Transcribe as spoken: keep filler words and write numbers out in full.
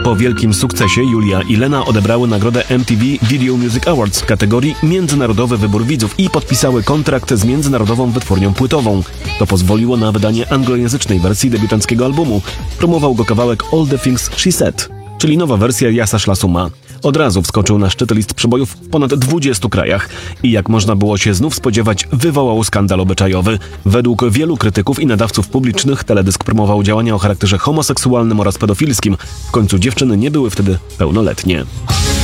Po wielkim sukcesie Julia i Lena odebrały nagrodę M T V Video Music Awards w kategorii Międzynarodowy Wybór Widzów i podpisały kontrakt z międzynarodową wytwórnią płytową. To pozwoliło na wydanie anglojęzycznej wersji debiutanckiego albumu. Promował go kawałek All the Things She Said, czyli nowa wersja Yasa Szlasuma. Od razu wskoczył na szczyt list przebojów w ponad dwudziestu krajach i jak można było się znów spodziewać, wywołał skandal obyczajowy. Według wielu krytyków i nadawców publicznych teledysk promował działania o charakterze homoseksualnym oraz pedofilskim. W końcu dziewczyny nie były wtedy pełnoletnie.